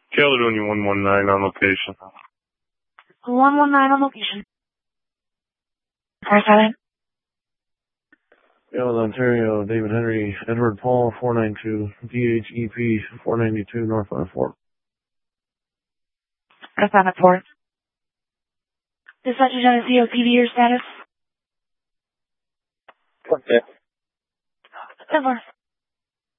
Caledonia 119 on location. 119 on location. Car silent. Yale, Ontario, David Henry, Edward Paul, 492, DHEP, 492, North 54. Car silent 4. Dispatch Genesee, OPV, your status? Okay. 10-4.